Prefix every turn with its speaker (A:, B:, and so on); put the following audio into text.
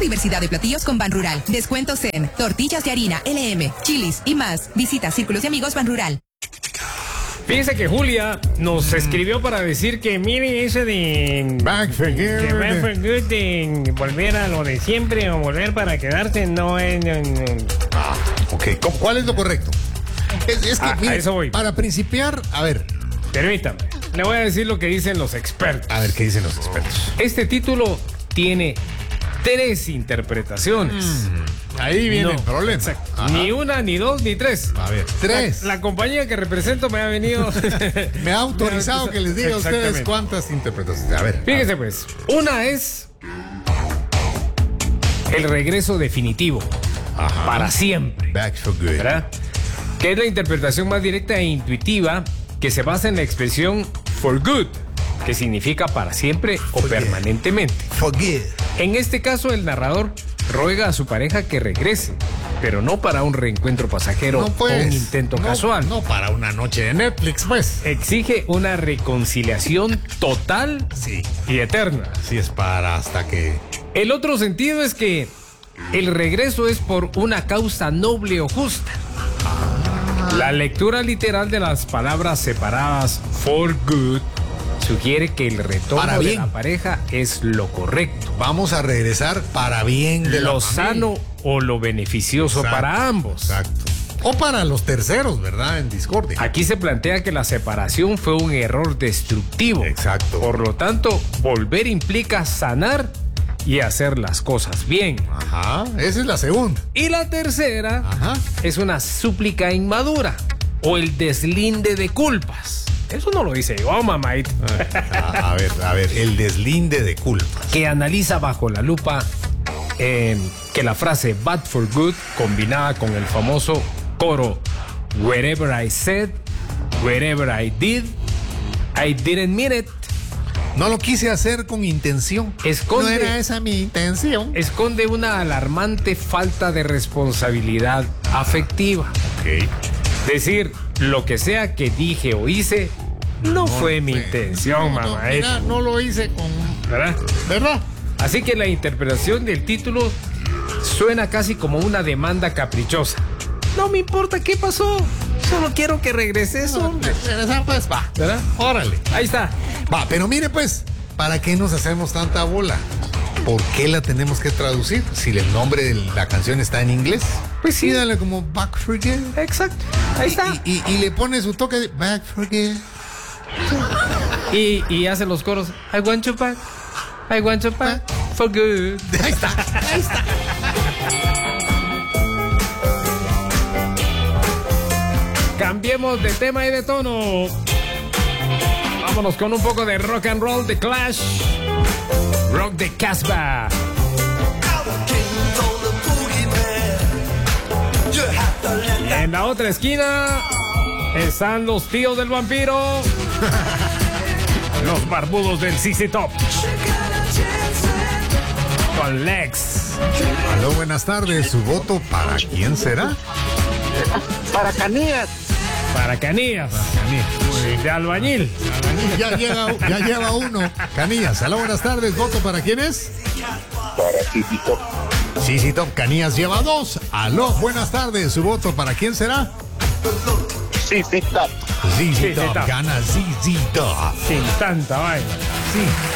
A: diversidad de platillos con Ban Rural. Descuentos en tortillas de harina, LM, chilis y más. Visita Círculos de Amigos Ban Rural.
B: Fíjense que Julia nos escribió para decir que mire eso de
C: Back for good.
B: que back for good, de volver a lo de siempre o volver para quedarse, no es.
C: Ok, ¿cuál es lo correcto? Es que, mire,
B: a eso voy.
C: para principiar, a ver,
B: Permítame, le voy a decir lo que dicen los expertos.
C: ¿qué dicen los expertos?
B: Este título tiene 3 interpretaciones.
C: Ahí viene
B: No,
C: el problema.
B: exacto.
C: Ajá.
B: Ni una, ni dos, ni tres.
C: A ver, 3.
B: La compañía que represento me ha venido.
C: Me ha autorizado que les diga a ustedes
B: Exactamente.
C: cuántas interpretaciones. A ver.
B: Fíjese pues, una es el regreso definitivo.
C: Ajá.
B: Para siempre.
C: Back for good.
B: ¿Verdad? Que es la interpretación más directa e intuitiva que se basa en la expresión for good, que significa para siempre o
C: Forget.
B: permanentemente.
C: Forgive.
B: En este caso, el narrador ruega a su pareja que regrese, pero no para un reencuentro pasajero
C: No, pues,
B: o un intento casual.
C: No para una noche de Netflix, pues.
B: Exige una reconciliación total
C: Sí.
B: y eterna.
C: Sí, es para hasta que.
B: El otro sentido es que el regreso es por una causa noble o justa. La lectura literal de las palabras separadas for good sugiere que el retorno
C: Para
B: de
C: bien.
B: la pareja es lo correcto,
C: Vamos a regresar para bien de la
B: lo
C: familia.
B: sano o lo beneficioso
C: Exacto,
B: para ambos.
C: Exacto. O para los terceros, ¿verdad? En discordia.
B: Aquí se plantea que la separación fue un error destructivo.
C: Exacto.
B: Por lo tanto, volver implica sanar y hacer las cosas bien.
C: Ajá. Esa es la segunda.
B: Y la tercera
C: Ajá.
B: es una súplica inmadura o el deslinde de culpas. Eso no lo dice yo, mamá.
C: A ver, el deslinde de culpa.
B: Que analiza bajo la lupa que la frase bad for good combinada con el famoso coro wherever I said, wherever I didn't mean it,
C: No lo quise hacer con intención.
B: Esconde-
C: No era esa mi intención.
B: esconde una alarmante falta de responsabilidad afectiva.
C: Ok.
B: Decir lo que sea que dije o hice no fue mi intención, mamá.
C: Mira, no lo hice con.
B: ¿Verdad?
C: ¿Verdad?
B: Así que la interpretación del título suena casi como una demanda caprichosa. No me importa qué pasó, solo quiero que regreses, hombre.
C: Pues va.
B: ¿Verdad?
C: Órale.
B: Ahí está.
C: Va, pero mire pues, ¿para qué nos hacemos tanta bola? ¿Por qué la tenemos que traducir si el nombre de la canción está en inglés?
B: Pues sí.
C: Dale como Back for Good.
B: Exacto. Ahí está.
C: Y le pone su toque de Back for Good.
B: Y hace los coros. I want you back. I want you back for good.
C: Ahí está. Ahí está.
B: Cambiemos de tema y de tono. Vámonos con un poco de rock and roll de Clash. Rock de Casbah. En la otra esquina están los tíos del vampiro. Los barbudos del CC Top. Con Lex.
C: Aló, buenas tardes. ¿Su voto para quién será?
D: Para Canías.
B: Para Canías. De albañil.
C: Ya lleva uno. Canías, aló, buenas tardes. ¿Voto para quién es?
D: Para Tito.
C: Sí, Top. Canías lleva 2. Aló, buenas tardes. ¿Su voto para quién será?
D: Sí,
C: ZZ Top.
B: ZZ Top.
C: Gana ZZ Top.
B: Sin tanta vaina.
C: Sí.